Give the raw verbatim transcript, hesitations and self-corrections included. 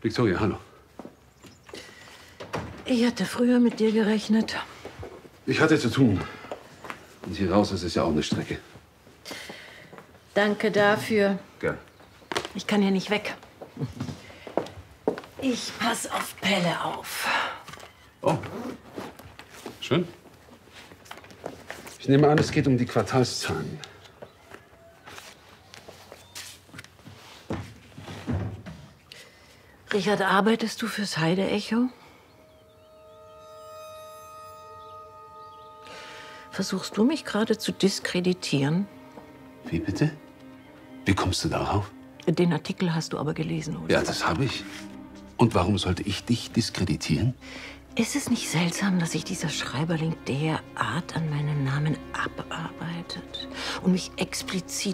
Victoria, hallo. Ich hatte früher mit dir gerechnet. Ich hatte zu tun. Und hier raus ist es ja auch eine Strecke. Danke dafür. Gern. Ich kann hier nicht weg. Ich pass auf Pelle auf. Oh. Schön. Ich nehme an, es geht um die Quartalszahlen. Richard, arbeitest du fürs Heide-Echo? Versuchst du mich gerade zu diskreditieren? Wie bitte? Wie kommst du darauf? Den Artikel hast du aber gelesen, oder? Ja, das habe ich. Und warum sollte ich dich diskreditieren? Ist es nicht seltsam, dass sich dieser Schreiberling derart an meinem Namen abarbeitet und mich explizit